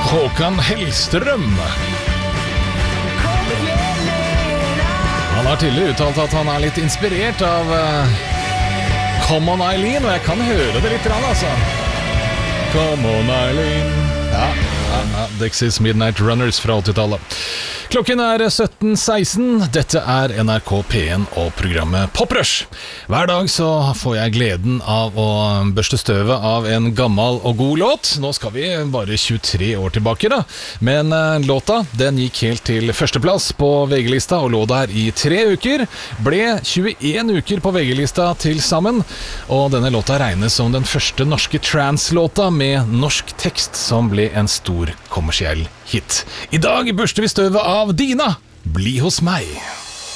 Håkan Hellstrøm. Han har tidligere uttalt at han er litt inspirert av Come On Eileen, og jeg kan høre det litt rann, altså. Come On Eileen. Ja, Dexys Midnight Runners fra 80-tallet. Klokken er 17:16. Dette er NRK P1 og programmet Poprush. Hver dag så får jeg gleden av å børste støvet av en gammel og god låt. Nå skal vi bare 23 år tilbake da. Men låta, den gikk helt til førsteplass på VG-lista og lå der i 3 uker. Ble 21 uker på VG-lista til sammen. Og denne låta regnes som den første norske trance-låta med norsk tekst som ble en stor kommersiell hit. I dag børster vi støvet av Dina. Bli hos meg.